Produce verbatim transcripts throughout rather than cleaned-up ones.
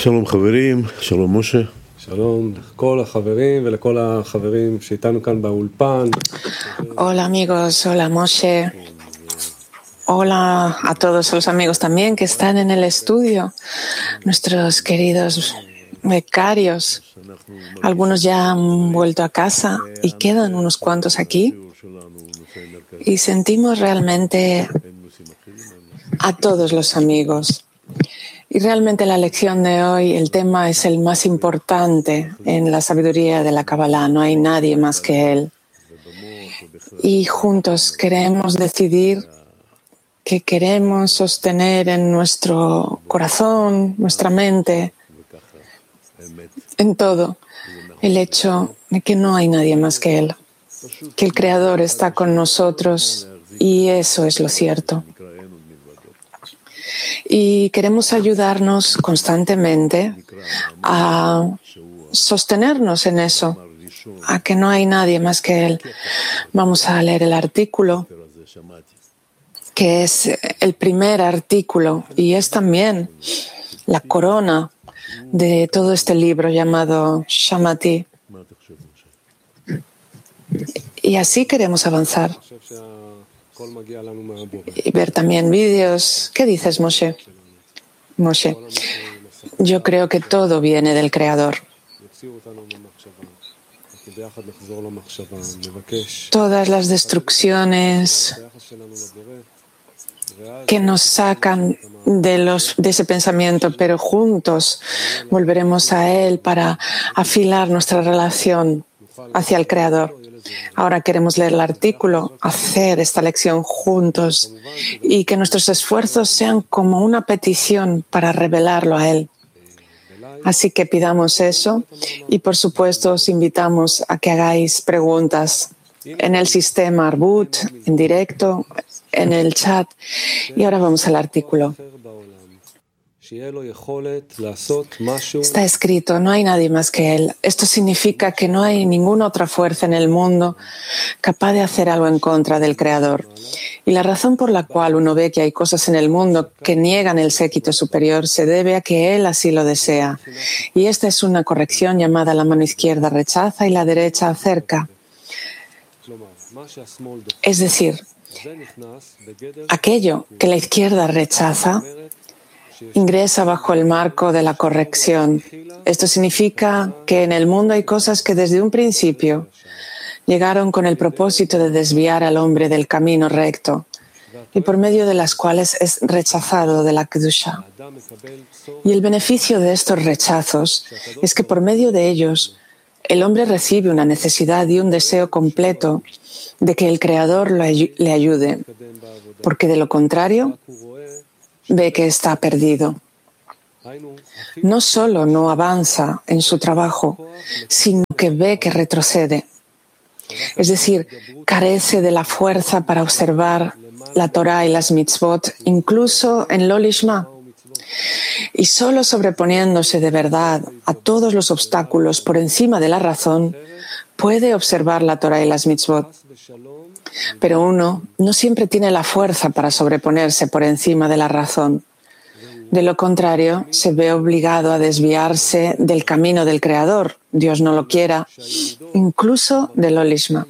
שלום חברים, שלום משה. שלום לכל החברים ולכל החברים שאיתנו כאן באולפן. Hola amigos, hola Moshe. Hola a todos los amigos también que están en el estudio, nuestros queridos becarios. Algunos ya han vuelto a casa y quedan unos cuantos aquí. Y sentimos realmente a todos los amigos. Y realmente la lección de hoy, el tema es el más importante en la sabiduría de la Kabbalah. No hay nadie más que él. Y juntos queremos decidir que queremos sostener en nuestro corazón, nuestra mente, en todo, el hecho de que no hay nadie más que él, que el Creador está con nosotros y eso es lo cierto. Y queremos ayudarnos constantemente a sostenernos en eso, a que no hay nadie más que él. Vamos a leer el artículo, que es el primer artículo y es también la corona de todo este libro llamado Shamati. Y así queremos avanzar y ver también vídeos. ¿Qué dices, Moshe? Moshe, yo creo que todo viene del Creador. Todas las destrucciones que nos sacan de, los, de ese pensamiento, pero juntos volveremos a él para afilar nuestra relación hacia el Creador. Ahora queremos leer el artículo, hacer esta lección juntos y que nuestros esfuerzos sean como una petición para revelarlo a él. Así que pidamos eso y, por supuesto, os invitamos a que hagáis preguntas en el sistema Arbut, en directo, en el chat. Y ahora vamos al artículo. Está escrito, no hay nadie más que él. Esto significa que no hay ninguna otra fuerza en el mundo capaz de hacer algo en contra del Creador. Y la razón por la cual uno ve que hay cosas en el mundo que niegan el séquito superior se debe a que él así lo desea. Y esta es una corrección llamada la mano izquierda rechaza y la derecha acerca. Es decir, aquello que la izquierda rechaza ingresa bajo el marco de la corrección. Esto significa que en el mundo hay cosas que desde un principio llegaron con el propósito de desviar al hombre del camino recto y por medio de las cuales es rechazado de la Kedusha. Y el beneficio de estos rechazos es que por medio de ellos el hombre recibe una necesidad y un deseo completo de que el Creador le ayude, porque de lo contrario ve que está perdido. No solo no avanza en su trabajo, sino que ve que retrocede. Es decir, carece de la fuerza para observar la Torah y las mitzvot, incluso en lo lishma. Y solo sobreponiéndose de verdad a todos los obstáculos por encima de la razón, puede observar la Torah y las mitzvot. Pero uno no siempre tiene la fuerza para sobreponerse por encima de la razón. De lo contrario, se ve obligado a desviarse del camino del Creador, Dios no lo quiera, incluso de lo lishma.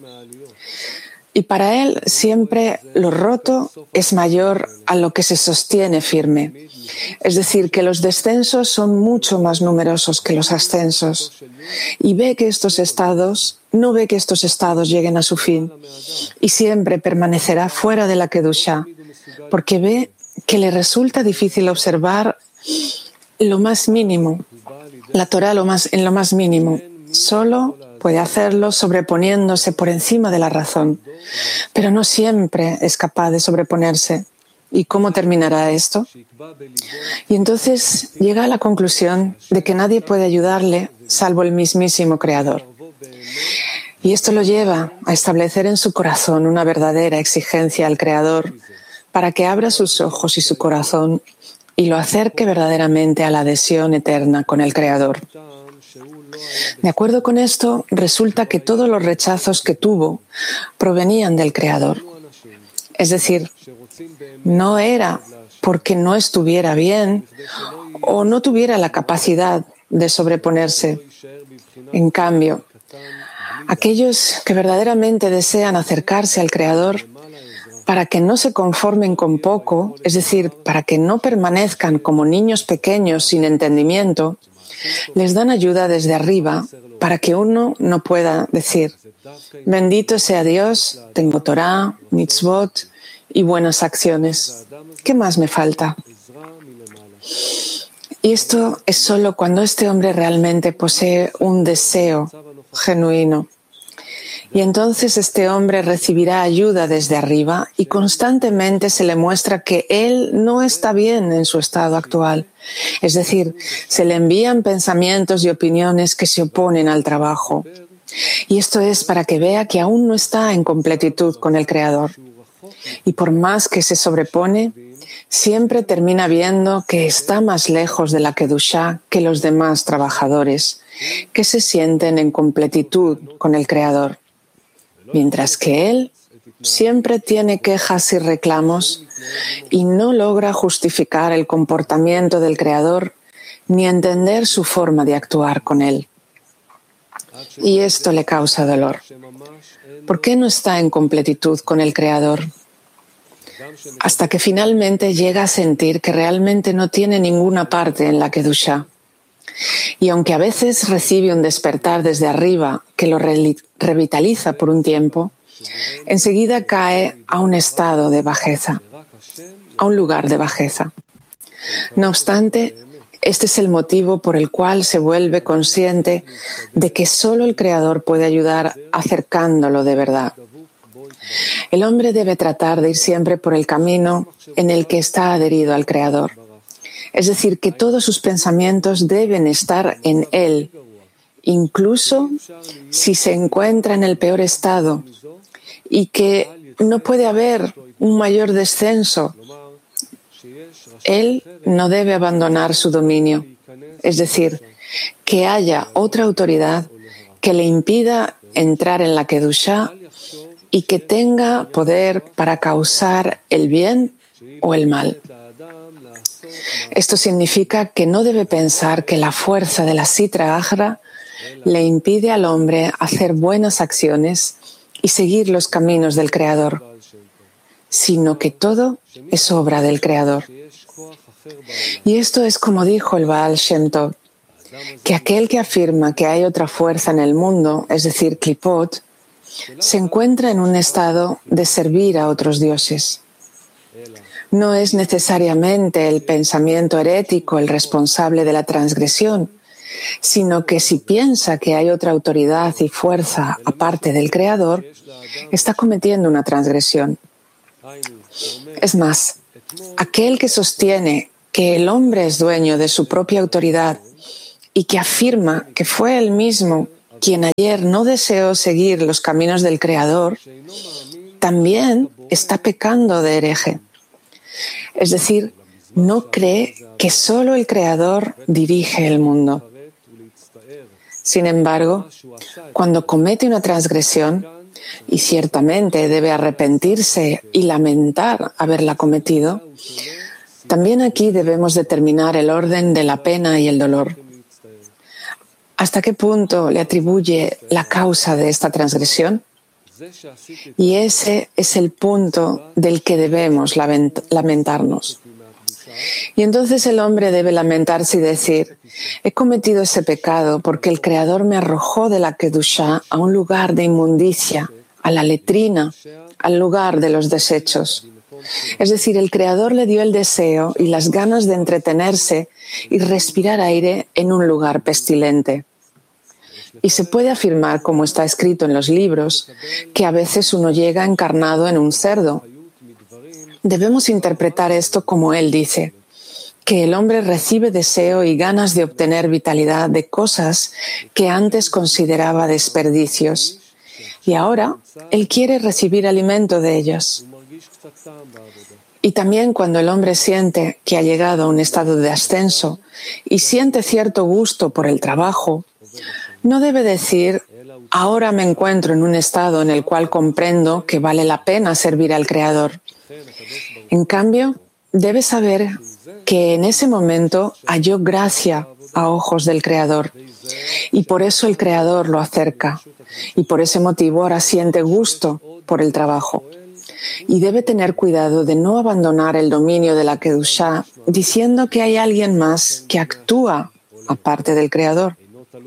Y para él siempre lo roto es mayor a lo que se sostiene firme. Es decir, que los descensos son mucho más numerosos que los ascensos. Y ve que estos estados, no ve que estos estados lleguen a su fin. Y siempre permanecerá fuera de la Kedusha, porque ve que le resulta difícil observar lo más mínimo, la Torah lo más, en lo más mínimo. Solo puede hacerlo sobreponiéndose por encima de la razón, pero no siempre es capaz de sobreponerse. ¿Y cómo terminará esto? Y entonces llega a la conclusión de que nadie puede ayudarle salvo el mismísimo Creador. Y esto lo lleva a establecer en su corazón una verdadera exigencia al Creador para que abra sus ojos y su corazón y lo acerque verdaderamente a la adhesión eterna con el Creador. De acuerdo con esto, resulta que todos los rechazos que tuvo provenían del Creador. Es decir, no era porque no estuviera bien o no tuviera la capacidad de sobreponerse. En cambio, aquellos que verdaderamente desean acercarse al Creador, para que no se conformen con poco, es decir, para que no permanezcan como niños pequeños sin entendimiento, les dan ayuda desde arriba para que uno no pueda decir: bendito sea Dios, tengo Torah, mitzvot y buenas acciones. ¿Qué más me falta? Y esto es solo cuando este hombre realmente posee un deseo genuino. Y entonces este hombre recibirá ayuda desde arriba y constantemente se le muestra que él no está bien en su estado actual. Es decir, se le envían pensamientos y opiniones que se oponen al trabajo. Y esto es para que vea que aún no está en completitud con el Creador. Y por más que se sobrepone, siempre termina viendo que está más lejos de la Kedushá que los demás trabajadores, que se sienten en completitud con el Creador. Mientras que él siempre tiene quejas y reclamos y no logra justificar el comportamiento del Creador ni entender su forma de actuar con él. Y esto le causa dolor. ¿Por qué no está en completitud con el Creador? Hasta que finalmente llega a sentir que realmente no tiene ninguna parte en la Kedushá. Y aunque a veces recibe un despertar desde arriba que lo re- revitaliza por un tiempo, enseguida cae a un estado de bajeza, a un lugar de bajeza. No obstante, este es el motivo por el cual se vuelve consciente de que solo el Creador puede ayudar acercándolo de verdad. El hombre debe tratar de ir siempre por el camino en el que está adherido al Creador. Es decir, que todos sus pensamientos deben estar en Él, incluso si se encuentra en el peor estado, y que no puede haber un mayor descenso. Él no debe abandonar su dominio. Es decir, que haya otra autoridad que le impida entrar en la Kedushá y que tenga poder para causar el bien o el mal. Esto significa que no debe pensar que la fuerza de la Sitra Achra le impide al hombre hacer buenas acciones y seguir los caminos del Creador, sino que todo es obra del Creador. Y esto es como dijo el Baal Shem Tov, que aquel que afirma que hay otra fuerza en el mundo, es decir, Klipot, se encuentra en un estado de servir a otros dioses. No es necesariamente el pensamiento herético el responsable de la transgresión, sino que si piensa que hay otra autoridad y fuerza aparte del Creador, está cometiendo una transgresión. Es más, aquel que sostiene que el hombre es dueño de su propia autoridad y que afirma que fue él mismo quien ayer no deseó seguir los caminos del Creador, también está pecando de hereje. Es decir, no cree que solo el Creador dirige el mundo. Sin embargo, cuando comete una transgresión, y ciertamente debe arrepentirse y lamentar haberla cometido, también aquí debemos determinar el orden de la pena y el dolor. ¿Hasta qué punto le atribuye la causa de esta transgresión? Y ese es el punto del que debemos lamentarnos. Y entonces el hombre debe lamentarse y decir: he cometido ese pecado porque el Creador me arrojó de la Kedushá a un lugar de inmundicia, a la letrina, al lugar de los desechos. Es decir, el Creador le dio el deseo y las ganas de entretenerse y respirar aire en un lugar pestilente. Y se puede afirmar, como está escrito en los libros, que a veces uno llega encarnado en un cerdo. Debemos interpretar esto como él dice, que el hombre recibe deseo y ganas de obtener vitalidad de cosas que antes consideraba desperdicios, y ahora él quiere recibir alimento de ellos. Y también cuando el hombre siente que ha llegado a un estado de ascenso y siente cierto gusto por el trabajo, no debe decir: ahora me encuentro en un estado en el cual comprendo que vale la pena servir al Creador. En cambio, debe saber que en ese momento halló gracia a ojos del Creador y por eso el Creador lo acerca y por ese motivo ahora siente gusto por el trabajo. Y debe tener cuidado de no abandonar el dominio de la Kedushá diciendo que hay alguien más que actúa aparte del Creador.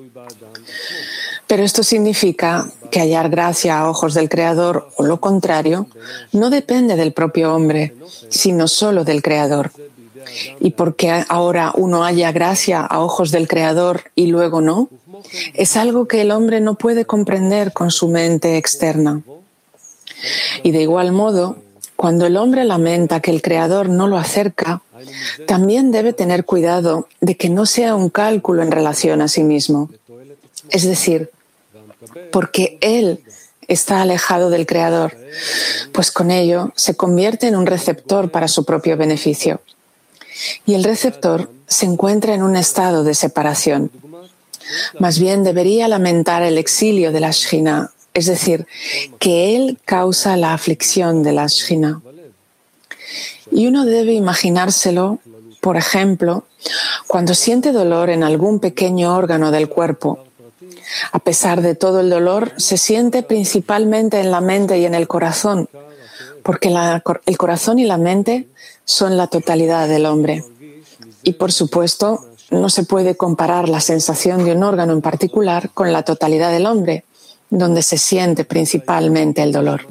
Pero esto significa que hallar gracia a ojos del Creador o lo contrario no depende del propio hombre, sino solo del Creador. Y porque ahora uno halla gracia a ojos del Creador y luego no, es algo que el hombre no puede comprender con su mente externa. Y de igual modo, cuando el hombre lamenta que el Creador no lo acerca, también debe tener cuidado de que no sea un cálculo en relación a sí mismo. Es decir, porque él está alejado del Creador, pues con ello se convierte en un receptor para su propio beneficio. Y el receptor se encuentra en un estado de separación. Más bien debería lamentar el exilio de la Shejina, es decir, que él causa la aflicción de la Shejina. Y uno debe imaginárselo, por ejemplo, cuando siente dolor en algún pequeño órgano del cuerpo. A pesar de todo el dolor, se siente principalmente en la mente y en el corazón, porque la, el corazón y la mente son la totalidad del hombre. Y por supuesto, no se puede comparar la sensación de un órgano en particular con la totalidad del hombre, donde se siente principalmente el dolor.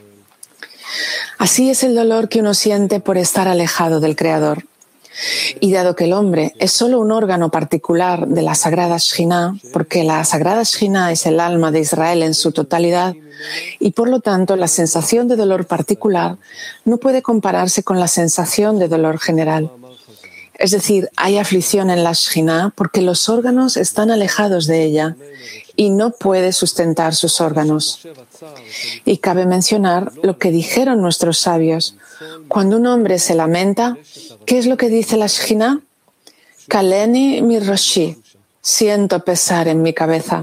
Así es el dolor que uno siente por estar alejado del Creador. Y dado que el hombre es solo un órgano particular de la Sagrada Shejina, porque la Sagrada Shejina es el alma de Israel en su totalidad, y por lo tanto la sensación de dolor particular no puede compararse con la sensación de dolor general. Es decir, hay aflicción en la Shejina porque los órganos están alejados de ella y no puede sustentar sus órganos. Y cabe mencionar lo que dijeron nuestros sabios. Cuando un hombre se lamenta, ¿qué es lo que dice la Shejina? Kaleni mi roshi, siento pesar en mi cabeza.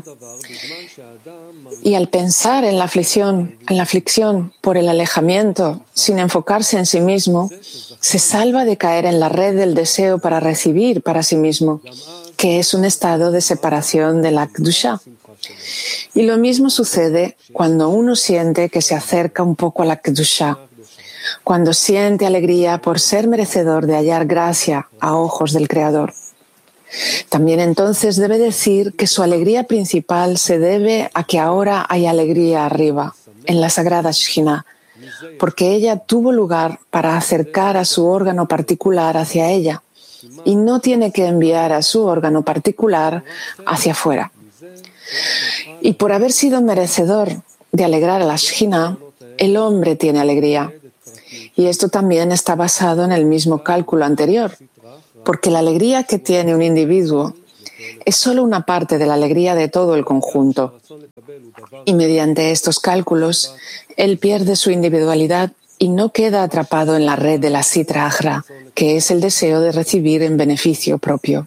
Y al pensar en la aflicción, en la aflicción por el alejamiento, sin enfocarse en sí mismo, se salva de caer en la red del deseo para recibir para sí mismo, que es un estado de separación de la Kedusha. Y lo mismo sucede cuando uno siente que se acerca un poco a la Kedusha, cuando siente alegría por ser merecedor de hallar gracia a ojos del Creador. También entonces debe decir que su alegría principal se debe a que ahora hay alegría arriba, en la Sagrada Shejina, porque ella tuvo lugar para acercar a su órgano particular hacia ella y no tiene que enviar a su órgano particular hacia afuera. Y por haber sido merecedor de alegrar a la Shejina, el hombre tiene alegría. Y esto también está basado en el mismo cálculo anterior, porque la alegría que tiene un individuo es solo una parte de la alegría de todo el conjunto. Y mediante estos cálculos, él pierde su individualidad y no queda atrapado en la red de la Sitra Achra, que es el deseo de recibir en beneficio propio.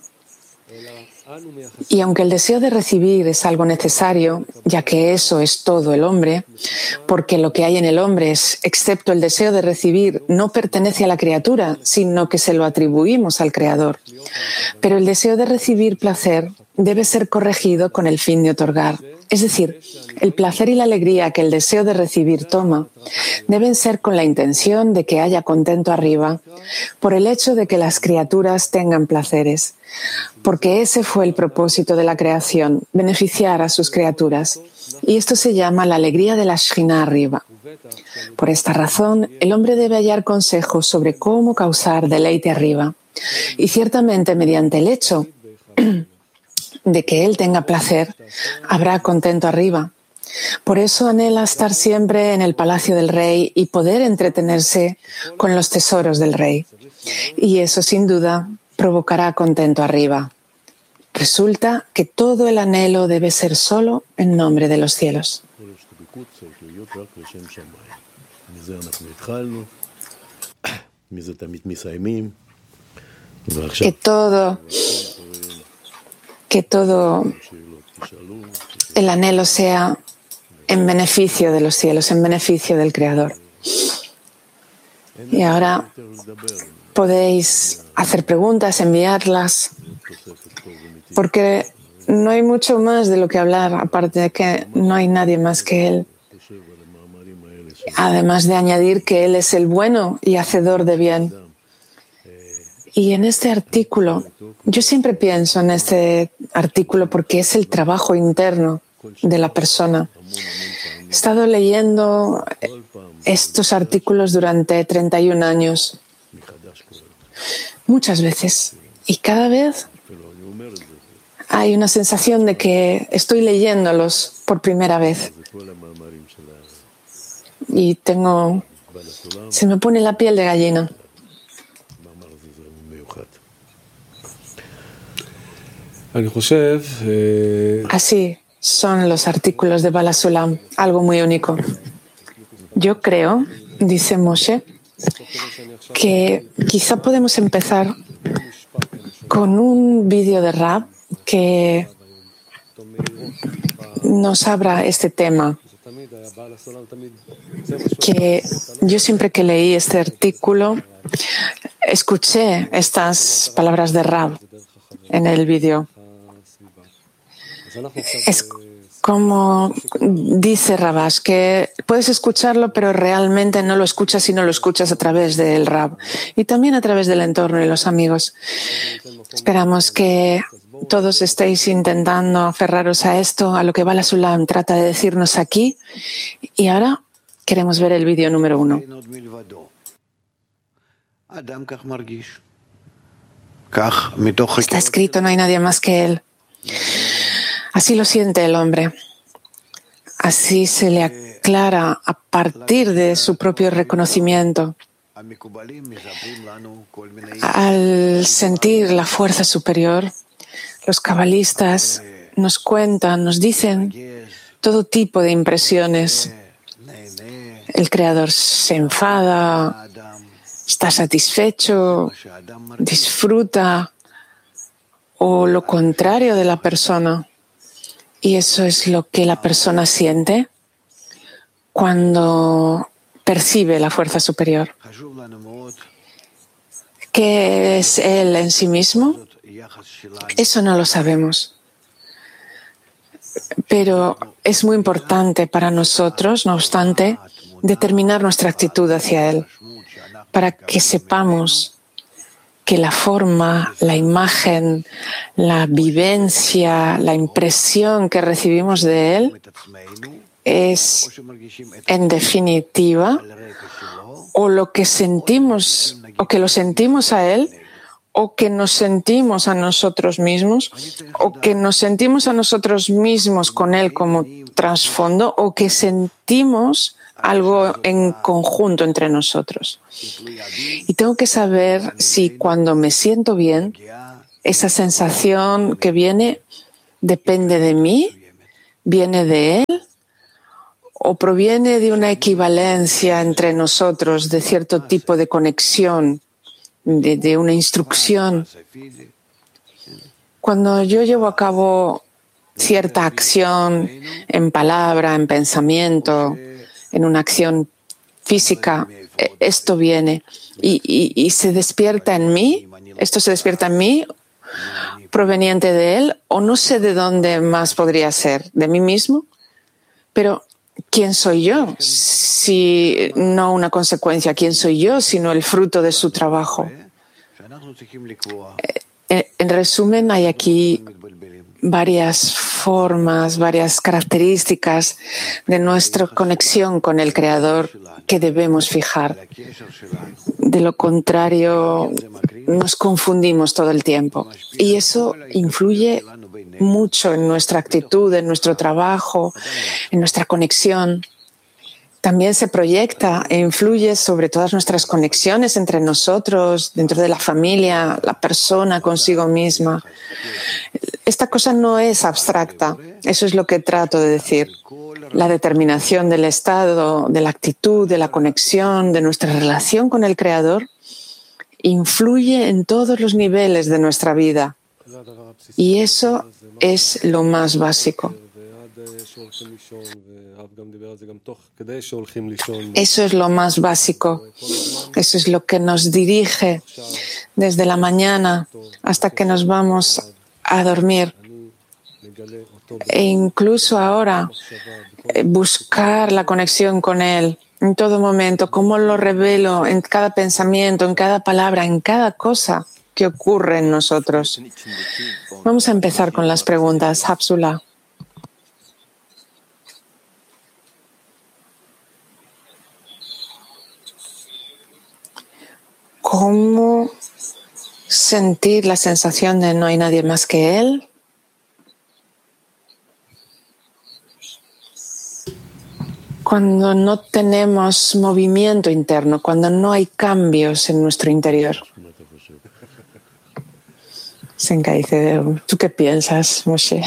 Y aunque el deseo de recibir es algo necesario, ya que eso es todo el hombre, porque lo que hay en el hombre es, excepto el deseo de recibir, no pertenece a la criatura, sino que se lo atribuimos al Creador. Pero el deseo de recibir placer debe ser corregido con el fin de otorgar. Es decir, el placer y la alegría que el deseo de recibir toma deben ser con la intención de que haya contento arriba por el hecho de que las criaturas tengan placeres, porque ese fue el propósito de la creación, beneficiar a sus criaturas. Y esto se llama la alegría de la Shejina arriba. Por esta razón, el hombre debe hallar consejos sobre cómo causar deleite arriba. Y ciertamente mediante el hecho de que él tenga placer, habrá contento arriba. Por eso anhela estar siempre en el palacio del rey y poder entretenerse con los tesoros del rey. Y eso sin duda provocará contento arriba. Resulta que todo el anhelo debe ser solo en nombre de los cielos. Que todo, que todo el anhelo sea en beneficio de los cielos, en beneficio del Creador. Y ahora podéis hacer preguntas, enviarlas, porque no hay mucho más de lo que hablar, aparte de que no hay nadie más que Él. Además de añadir que Él es el bueno y hacedor de bien. Y en este artículo, yo siempre pienso en este artículo porque es el trabajo interno de la persona. He estado leyendo estos artículos durante treinta y un años, muchas veces, y cada vez hay una sensación de que estoy leyéndolos por primera vez. Y tengo, se me pone la piel de gallina. Así son los artículos de Baal HaSulam, algo muy único. Yo creo, dice Moshe, que quizá podemos empezar con un vídeo de Rab que nos abra este tema. Que yo siempre que leí este artículo escuché estas palabras de Rab en el vídeo. Es como dice Rabash, que puedes escucharlo, pero realmente no lo escuchas si no lo escuchas a través del Rab y también a través del entorno y los amigos. Esperamos que todos estéis intentando aferraros a esto, a lo que Baal HaSulam trata de decirnos aquí. Y ahora queremos ver el vídeo número uno. Está escrito, no hay nadie más que Él. Así lo siente el hombre. Así se le aclara a partir de su propio reconocimiento. Al sentir la fuerza superior, los cabalistas nos cuentan, nos dicen todo tipo de impresiones. El Creador se enfada, está satisfecho, disfruta, o lo contrario de la persona. Y eso es lo que la persona siente cuando percibe la fuerza superior. ¿Qué es Él en sí mismo? Eso no lo sabemos. Pero es muy importante para nosotros, no obstante, determinar nuestra actitud hacia Él, para que sepamos que la forma, la imagen, la vivencia, la impresión que recibimos de Él es, en definitiva, o lo que sentimos, o que lo sentimos a Él, o que nos sentimos a nosotros mismos, o que nos sentimos a nosotros mismos con Él como trasfondo, o que sentimos algo en conjunto entre nosotros. Y tengo que saber si cuando me siento bien, esa sensación que viene depende de mí, viene de Él, o proviene de una equivalencia entre nosotros, de cierto tipo de conexión, de, de una instrucción. Cuando yo llevo a cabo cierta acción en palabra, en pensamiento, en una acción física, esto viene y, y, y se despierta en mí, esto se despierta en mí proveniente de Él, o no sé de dónde más podría ser, de mí mismo, pero ¿quién soy yo? Si no una consecuencia, ¿quién soy yo? Sino el fruto de su trabajo. En resumen, hay aquí varias formas, varias características de nuestra conexión con el Creador que debemos fijar. De lo contrario, nos confundimos todo el tiempo. Y eso influye mucho en nuestra actitud, en nuestro trabajo, en nuestra conexión. También se proyecta e influye sobre todas nuestras conexiones entre nosotros, dentro de la familia, la persona consigo misma. Esta cosa no es abstracta, eso es lo que trato de decir. La determinación del estado, de la actitud, de la conexión, de nuestra relación con el Creador, influye en todos los niveles de nuestra vida. Y eso es lo más básico. Eso es lo más básico. Eso es lo que nos dirige desde la mañana hasta que nos vamos a dormir. E incluso ahora, buscar la conexión con Él en todo momento, cómo lo revelo en cada pensamiento, en cada palabra, en cada cosa que ocurre en nosotros. Vamos a empezar con las preguntas. Hapsula. ¿Cómo sentir la sensación de no hay nadie más que Él? Cuando no tenemos movimiento interno, cuando no hay cambios en nuestro interior. Senka dice, ¿tú qué piensas, Moshe?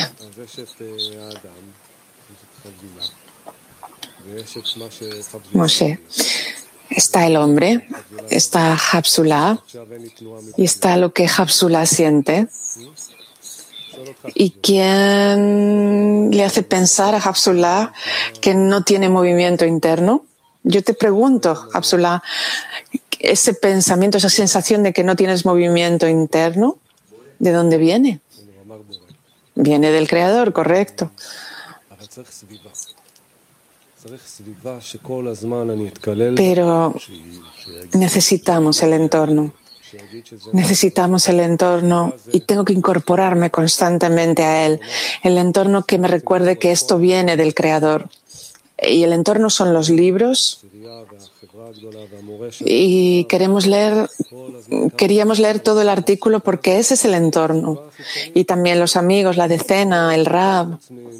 Moshe, está el hombre, está Hapsula y está lo que Hapsula siente. ¿Y quién le hace pensar a Hapsula que no tiene movimiento interno? Yo te pregunto, Hapsula, ese pensamiento, esa sensación de que no tienes movimiento interno, ¿de dónde viene? Viene del Creador, correcto. Pero necesitamos el entorno. Necesitamos el entorno y tengo que incorporarme constantemente a él. El entorno que me recuerde que esto viene del Creador. Y el entorno son los libros. Y queremos leer, queríamos leer todo el artículo porque ese es el entorno. Y también los amigos, la decena, el Rab.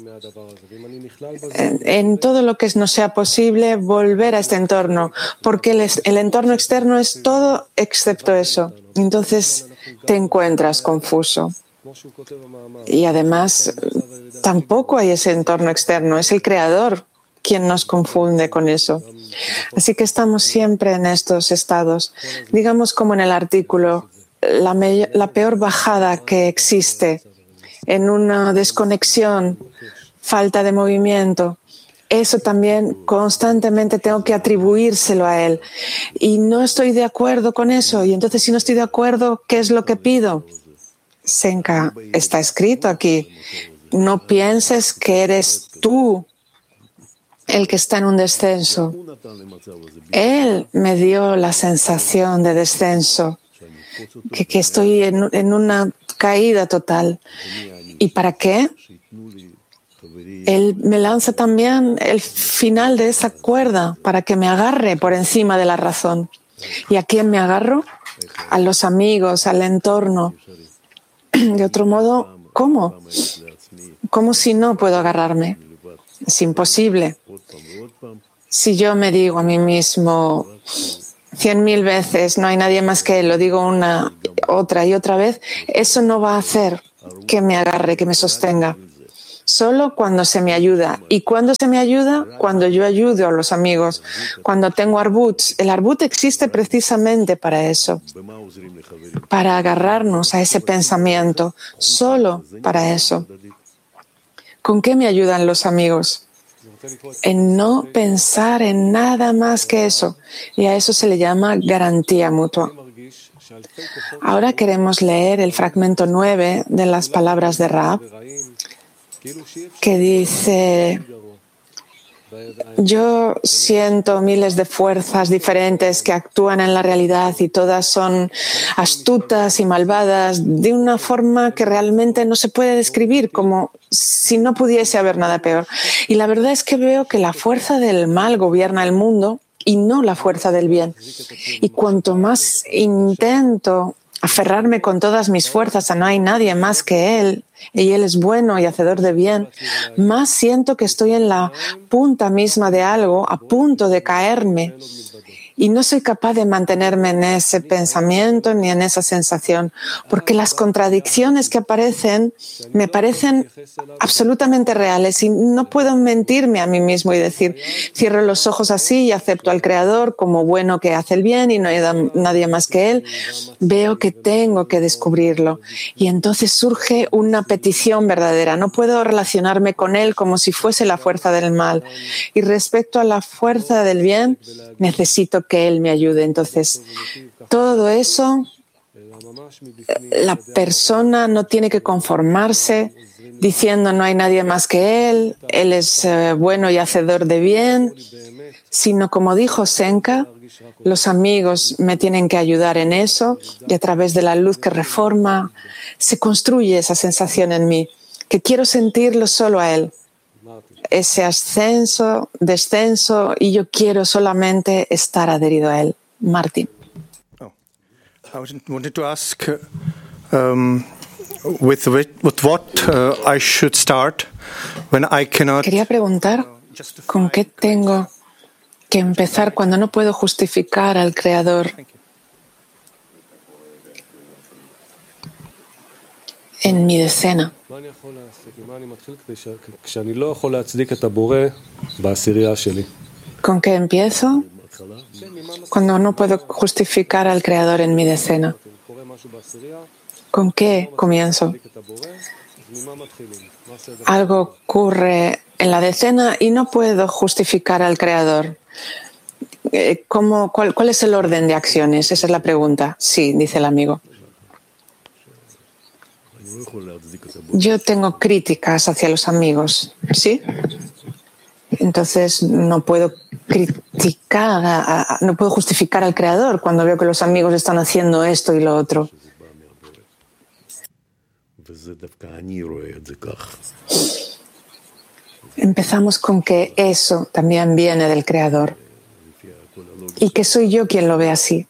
En, en todo lo que nos sea posible, volver a este entorno, porque el, el entorno externo es todo excepto eso. Entonces te encuentras confuso. Y además, tampoco hay ese entorno externo, es el Creador quien nos confunde con eso. Así que estamos siempre en estos estados. Digamos como en el artículo, la, me, la peor bajada que existe en una desconexión, falta de movimiento. Eso también constantemente tengo que atribuírselo a Él. Y no estoy de acuerdo con eso. Y entonces, si no estoy de acuerdo, ¿qué es lo que pido? Senka, está escrito aquí. No pienses que eres tú el que está en un descenso. Él me dio la sensación de descenso, que, que estoy en, en una caída total. ¿Y para qué? Él me lanza también el final de esa cuerda para que me agarre por encima de la razón. ¿Y a quién me agarro? A los amigos, al entorno. De otro modo, ¿cómo? ¿Cómo si no puedo agarrarme? Es imposible. Si yo me digo a mí mismo cien mil veces, no hay nadie más que Él, lo digo una, otra y otra vez, eso no va a hacer que me agarre, que me sostenga. Solo cuando se me ayuda. ¿Y cuándo se me ayuda? Cuando yo ayudo a los amigos. Cuando tengo arbuts. El arbut existe precisamente para eso. Para agarrarnos a ese pensamiento. Solo para eso. ¿Con qué me ayudan los amigos? En no pensar en nada más que eso. Y a eso se le llama garantía mutua. Ahora queremos leer el fragmento nueve de las palabras de Rab, que dice: yo siento miles de fuerzas diferentes que actúan en la realidad y todas son astutas y malvadas de una forma que realmente no se puede describir, como si no pudiese haber nada peor. Y la verdad es que veo que la fuerza del mal gobierna el mundo y no la fuerza del bien. Y cuanto más intento aferrarme con todas mis fuerzas a no hay nadie más que Él, y Él es bueno y hacedor de bien, más siento que estoy en la punta misma de algo, a punto de caerme. Y no soy capaz de mantenerme en ese pensamiento ni en esa sensación, porque las contradicciones que aparecen me parecen absolutamente reales y no puedo mentirme a mí mismo y decir, cierro los ojos así y acepto al Creador como bueno que hace el bien y no hay nadie más que Él. Veo que tengo que descubrirlo y entonces surge una petición verdadera. No puedo relacionarme con Él como si fuese la fuerza del mal. Y respecto a la fuerza del bien, necesito que Él me ayude. Entonces, todo eso, la persona no tiene que conformarse diciendo no hay nadie más que Él, Él es eh, bueno y hacedor de bien, sino como dijo Senka, los amigos me tienen que ayudar en eso y a través de la luz que reforma se construye esa sensación en mí, que quiero sentirlo solo a Él. Ese ascenso, descenso, y yo quiero solamente estar adherido a Él. Martín. Oh. I wanted to ask um, with, with what uh, I should start when I cannot. Quería preguntar con qué tengo que empezar cuando no puedo justificar al Creador en mi decena. ¿Con qué empiezo? Cuando no puedo justificar al Creador en mi decena. ¿Con qué comienzo? Algo ocurre en la decena y no puedo justificar al Creador. ¿Cómo, cuál, ¿Cuál es el orden de acciones? Esa es la pregunta. Sí, dice el amigo. Yo tengo críticas hacia los amigos, ¿sí? Entonces no puedo criticar, a, a, no puedo justificar al Creador cuando veo que los amigos están haciendo esto y lo otro. Empezamos con que eso también viene del Creador y que soy yo quien lo ve así.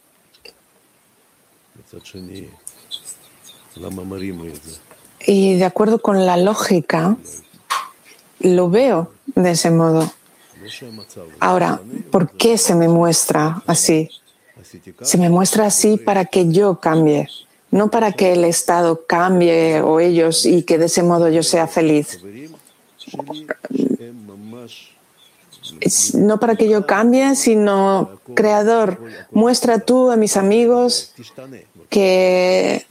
Y de acuerdo con la lógica, lo veo de ese modo. Ahora, ¿por qué se me muestra así? Se me muestra así para que yo cambie, no para que el Estado cambie o ellos y que de ese modo yo sea feliz. No para que yo cambie, sino, Creador, muestra tú a mis amigos que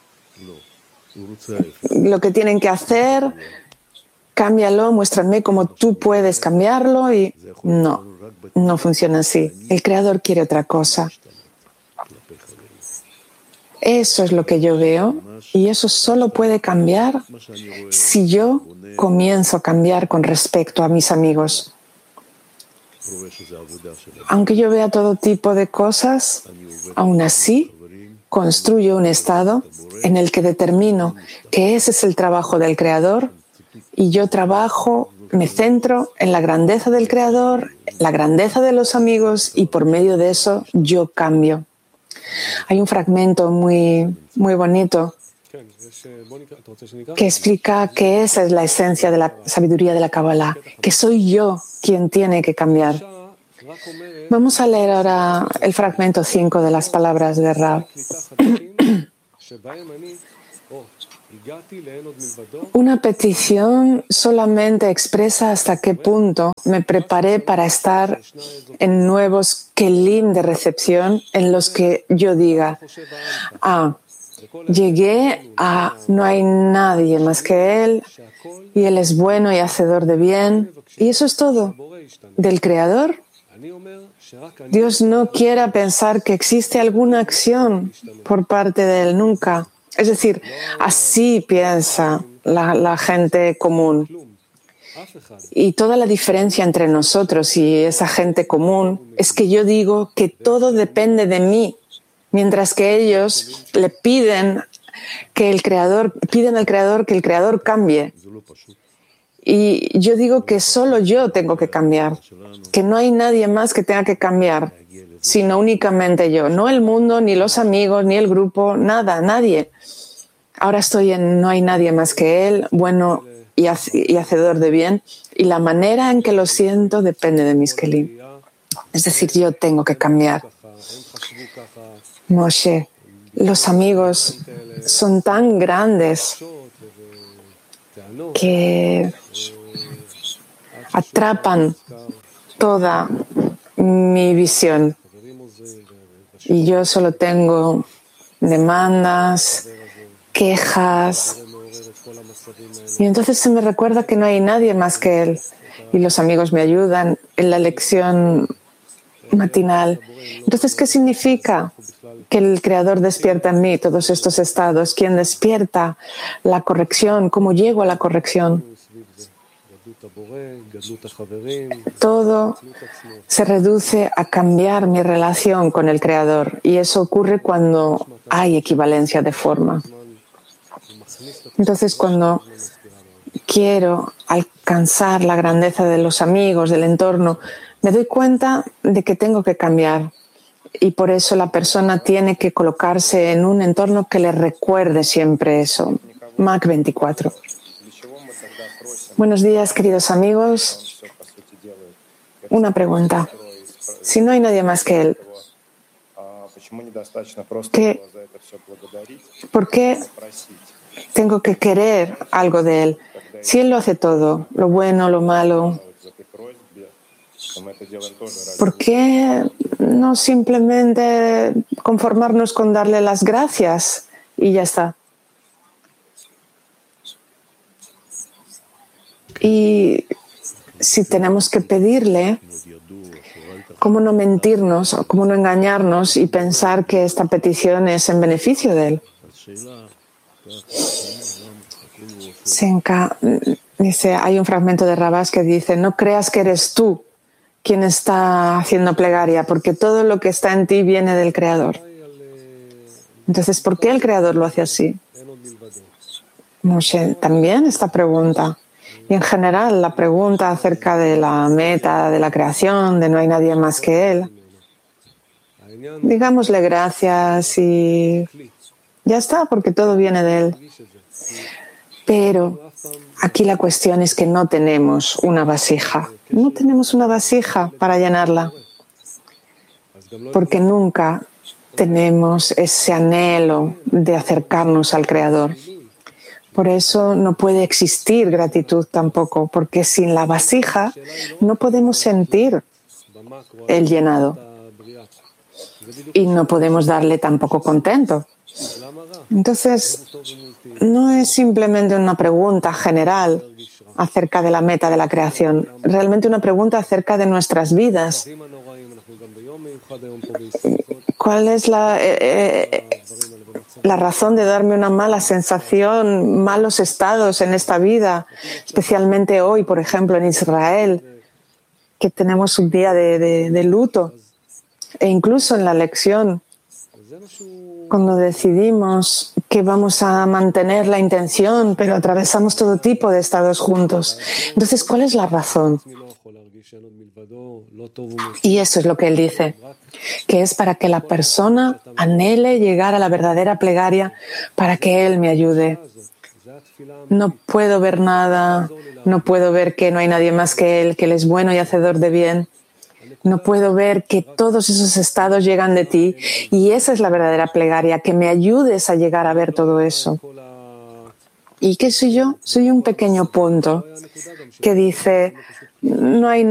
lo que tienen que hacer, cámbialo, muéstrame cómo tú puedes cambiarlo y no, no funciona así. El Creador quiere otra cosa. Eso es lo que yo veo y eso solo puede cambiar si yo comienzo a cambiar con respecto a mis amigos. Aunque yo vea todo tipo de cosas, aún así construyo un estado en el que determino que ese es el trabajo del Creador y yo trabajo, me centro en la grandeza del Creador, la grandeza de los amigos y por medio de eso yo cambio. Hay un fragmento muy, muy bonito que explica que esa es la esencia de la sabiduría de la Kabbalah, que soy yo quien tiene que cambiar. Vamos a leer ahora el fragmento cinco de las palabras de Rab. Una petición solamente expresa hasta qué punto me preparé para estar en nuevos kelim de recepción en los que yo diga, ah, llegué a no hay nadie más que Él y Él es bueno y hacedor de bien y eso es todo. Del Creador, Dios no quiera pensar que existe alguna acción por parte de Él, nunca. Es decir, así piensa la, la gente común. Y toda la diferencia entre nosotros y esa gente común es que yo digo que todo depende de mí, mientras que ellos le piden que el Creador, piden al Creador que el Creador cambie. Y yo digo que solo yo tengo que cambiar, que no hay nadie más que tenga que cambiar, sino únicamente yo. No el mundo, ni los amigos, ni el grupo, nada, nadie. Ahora estoy en no hay nadie más que Él, bueno y hacedor de bien, y la manera en que lo siento depende de mis kelim. Es decir, yo tengo que cambiar. Moshe, los amigos son tan grandes que atrapan toda mi visión. Y yo solo tengo demandas, quejas. Y entonces se me recuerda que no hay nadie más que Él. Y los amigos me ayudan en la lección matinal. Entonces, ¿qué significa que el Creador despierta en mí todos estos estados? ¿Quién despierta la corrección? ¿Cómo llego a la corrección? Todo se reduce a cambiar mi relación con el Creador, y eso ocurre cuando hay equivalencia de forma. Entonces, cuando quiero alcanzar la grandeza de los amigos, del entorno, me doy cuenta de que tengo que cambiar, y por eso la persona tiene que colocarse en un entorno que le recuerde siempre eso. Mac veinticuatro. Buenos días, queridos amigos. Una pregunta. Si no hay nadie más que Él, ¿qué, ¿por qué tengo que querer algo de Él? Si Él lo hace todo, lo bueno, lo malo, ¿por qué no simplemente conformarnos con darle las gracias y ya está? Y si tenemos que pedirle, ¿cómo no mentirnos o cómo no engañarnos y pensar que esta petición es en beneficio de Él? Senka dice, hay un fragmento de Rabás que dice, no creas que eres tú quien está haciendo plegaria, porque todo lo que está en ti viene del Creador. Entonces, ¿por qué el Creador lo hace así? Moshe, también esta pregunta. Y en general, la pregunta acerca de la meta de la creación, de no hay nadie más que Él. Digámosle gracias y ya está, porque todo viene de Él. Pero aquí la cuestión es que no tenemos una vasija. No tenemos una vasija para llenarla, porque nunca tenemos ese anhelo de acercarnos al Creador. Por eso no puede existir gratitud tampoco, porque sin la vasija no podemos sentir el llenado y no podemos darle tampoco contento. Entonces, no es simplemente una pregunta general acerca de la meta de la creación, realmente una pregunta acerca de nuestras vidas. ¿Cuál es la, eh, la razón de darme una mala sensación, malos estados en esta vida, especialmente hoy, por ejemplo, en Israel, que tenemos un día de, de, de luto, e incluso en la lección, cuando decidimos que vamos a mantener la intención, pero atravesamos todo tipo de estados juntos. Entonces, ¿cuál es la razón? Y eso es lo que él dice, que es para que la persona anhele llegar a la verdadera plegaria, para que él me ayude. No puedo ver nada, no puedo ver que no hay nadie más que él, que él es bueno y hacedor de bien. No puedo ver que todos esos estados llegan de ti, y esa es la verdadera plegaria, que me ayudes a llegar a ver todo eso. ¿Y qué soy yo? Soy un pequeño punto que dice, no hay